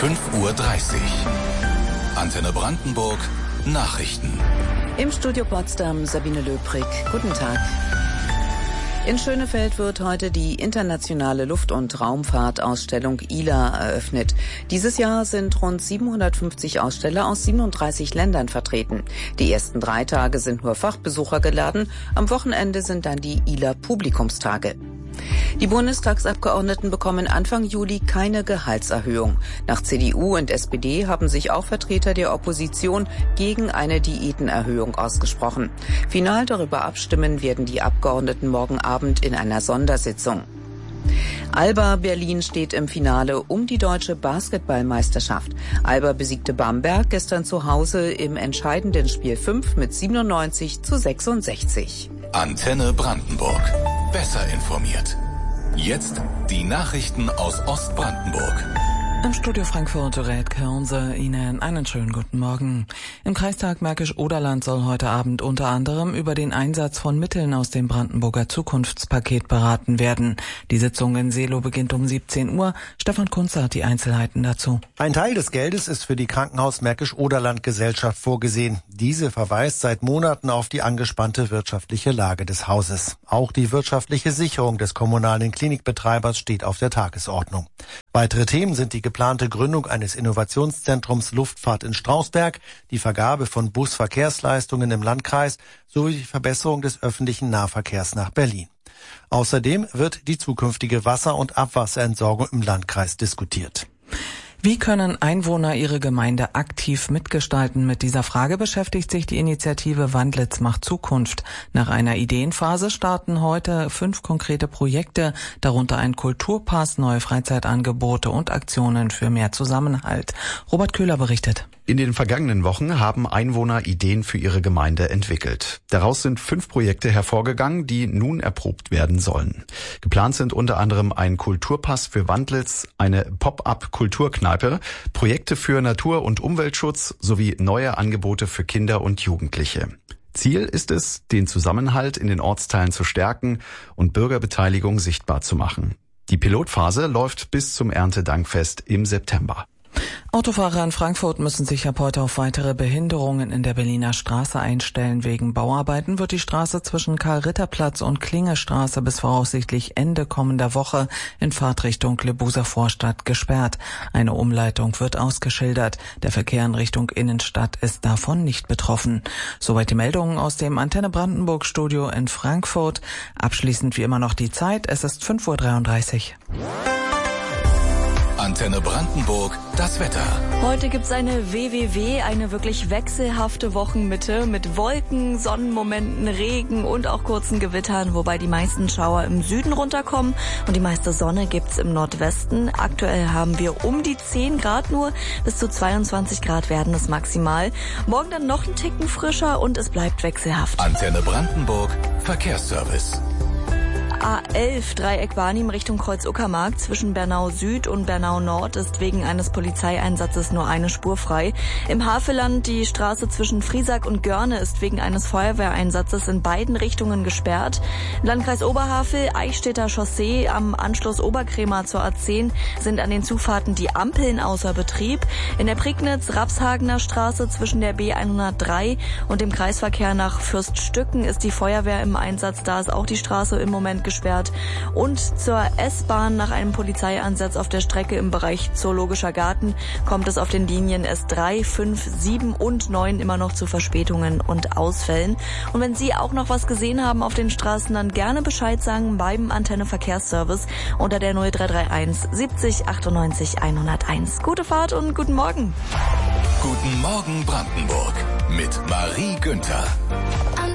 5:30 Uhr. Antenne Brandenburg Nachrichten. Im Studio Potsdam Sabine Löbrig. Guten Tag. In Schönefeld wird heute die internationale Luft- und Raumfahrtausstellung ILA eröffnet. Dieses Jahr sind rund 750 Aussteller aus 37 Ländern vertreten. Die ersten 3 Tage sind nur Fachbesucher geladen. Am Wochenende sind dann die ILA-Publikumstage. Die Bundestagsabgeordneten bekommen Anfang Juli keine Gehaltserhöhung. Nach CDU und SPD haben sich auch Vertreter der Opposition gegen eine Diätenerhöhung ausgesprochen. Final darüber abstimmen werden die Abgeordneten morgen Abend in einer Sondersitzung. Alba Berlin steht im Finale um die deutsche Basketballmeisterschaft. Alba besiegte Bamberg gestern zu Hause im entscheidenden Spiel 5 mit 97:66. Antenne Brandenburg. Besser informiert. Jetzt die Nachrichten aus Ostbrandenburg. Im Studio Frankfurt rät Kürnse Ihnen einen schönen guten Morgen. Im Kreistag Märkisch-Oderland soll heute Abend unter anderem über den Einsatz von Mitteln aus dem Brandenburger Zukunftspaket beraten werden. Die Sitzung in Seelow beginnt um 17 Uhr. Stefan Kunze hat die Einzelheiten dazu. Ein Teil des Geldes ist für die Krankenhaus Märkisch-Oderland-Gesellschaft vorgesehen. Diese verweist seit Monaten auf die angespannte wirtschaftliche Lage des Hauses. Auch die wirtschaftliche Sicherung des kommunalen Klinikbetreibers steht auf der Tagesordnung. Weitere Themen sind die geplante Gründung eines Innovationszentrums Luftfahrt in Strausberg, die Vergabe von Busverkehrsleistungen im Landkreis sowie die Verbesserung des öffentlichen Nahverkehrs nach Berlin. Außerdem wird die zukünftige Wasser- und Abwasserentsorgung im Landkreis diskutiert. Wie können Einwohner ihre Gemeinde aktiv mitgestalten? Mit dieser Frage beschäftigt sich die Initiative Wandlitz macht Zukunft. Nach einer Ideenphase starten heute 5 konkrete Projekte, darunter ein Kulturpass, neue Freizeitangebote und Aktionen für mehr Zusammenhalt. Robert Köhler berichtet. In den vergangenen Wochen haben Einwohner Ideen für ihre Gemeinde entwickelt. Daraus sind 5 Projekte hervorgegangen, die nun erprobt werden sollen. Geplant sind unter anderem ein Kulturpass für Wandlitz, eine Pop-up-Kulturkneipe, Projekte für Natur- und Umweltschutz sowie neue Angebote für Kinder und Jugendliche. Ziel ist es, den Zusammenhalt in den Ortsteilen zu stärken und Bürgerbeteiligung sichtbar zu machen. Die Pilotphase läuft bis zum Erntedankfest im September. Autofahrer in Frankfurt müssen sich ab heute auf weitere Behinderungen in der Berliner Straße einstellen. Wegen Bauarbeiten wird die Straße zwischen Karl-Ritter-Platz und Klingestraße bis voraussichtlich Ende kommender Woche in Fahrtrichtung Lebuser Vorstadt gesperrt. Eine Umleitung wird ausgeschildert. Der Verkehr in Richtung Innenstadt ist davon nicht betroffen. Soweit die Meldungen aus dem Antenne Brandenburg Studio in Frankfurt. Abschließend wie immer noch die Zeit. Es ist 5:33 Uhr. Antenne Brandenburg, das Wetter. Heute gibt's eine eine wirklich wechselhafte Wochenmitte mit Wolken, Sonnenmomenten, Regen und auch kurzen Gewittern, wobei die meisten Schauer im Süden runterkommen und die meiste Sonne gibt's im Nordwesten. Aktuell haben wir um die 10 Grad nur, bis zu 22 Grad werden es maximal. Morgen dann noch ein Ticken frischer und es bleibt wechselhaft. Antenne Brandenburg, Verkehrsservice. A11 Dreieck Barnim Richtung Kreuz-Uckermark zwischen Bernau Süd und Bernau Nord ist wegen eines Polizeieinsatzes nur eine Spur frei. Im Havelland die Straße zwischen Friesack und Görne ist wegen eines Feuerwehreinsatzes in beiden Richtungen gesperrt. Im Landkreis Oberhavel Eichstätter Chaussee am Anschluss Oberkrämer zur A10 sind an den Zufahrten die Ampeln außer Betrieb. In der Prignitz-Rapshagener Straße zwischen der B103 und dem Kreisverkehr nach Fürststücken ist die Feuerwehr im Einsatz. Da ist auch die Straße im Moment gesperrt. Und zur S-Bahn nach einem Polizeieinsatz auf der Strecke im Bereich Zoologischer Garten kommt es auf den Linien S3, 5, 7 und 9 immer noch zu Verspätungen und Ausfällen. Und wenn Sie auch noch was gesehen haben auf den Straßen, dann gerne Bescheid sagen beim Antenne Verkehrsservice unter der 0331 70 98 101. Gute Fahrt und guten Morgen. Guten Morgen Brandenburg mit Marie Günther.